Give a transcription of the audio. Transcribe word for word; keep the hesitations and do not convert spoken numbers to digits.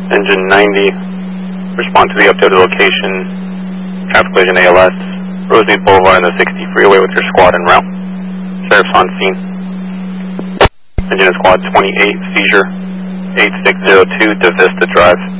Engine ninety, respond to the updated location, traffic collision A L S, Rosemead Boulevard and the sixty freeway with your squad en route. Sheriff's on scene. Engine Squad twenty-eight, seizure, eight six zero two, DeVista Drive.